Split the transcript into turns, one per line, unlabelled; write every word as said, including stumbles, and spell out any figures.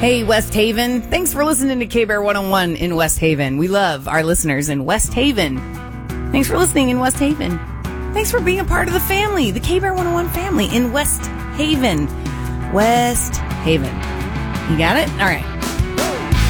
Hey, West Haven. Thanks for listening to K-Bear one oh one in West Haven. We love our listeners in West Haven. Thanks for listening in West Haven. Thanks for being a part of the family, the K-Bear one oh one family in West Haven. West Haven. You got it? All right.